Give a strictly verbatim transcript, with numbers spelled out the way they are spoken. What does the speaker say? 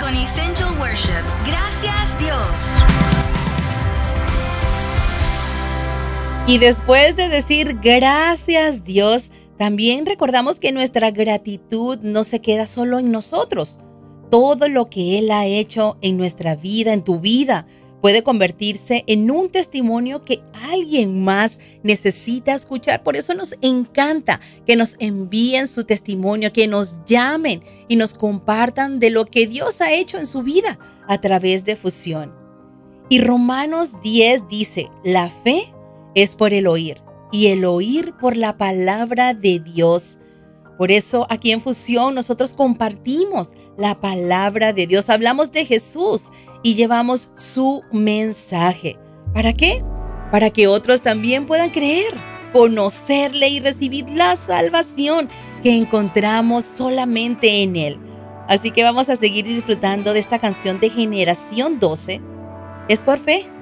con Essential Worship. Gracias, Dios. Y después de decir gracias, Dios, también recordamos que nuestra gratitud no se queda solo en nosotros. Todo lo que Él ha hecho en nuestra vida, en tu vida, puede convertirse en un testimonio que alguien más necesita escuchar. Por eso nos encanta que nos envíen su testimonio, que nos llamen y nos compartan de lo que Dios ha hecho en su vida a través de Fusión. Y Romanos diez dice, la fe es por el oír y el oír por la palabra de Dios. Por eso aquí en Fusión nosotros compartimos la palabra de Dios, hablamos de Jesús y llevamos su mensaje. ¿Para qué? Para que otros también puedan creer, conocerle y recibir la salvación que encontramos solamente en Él. Así que vamos a seguir disfrutando de esta canción de Generación doce. Es por fe.